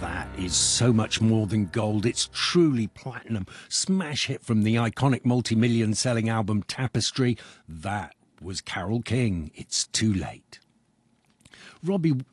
That is so much more than gold. It's truly platinum. Smash hit from the iconic multi-million selling album Tapestry. That was Carole King. It's Too Late. Robbie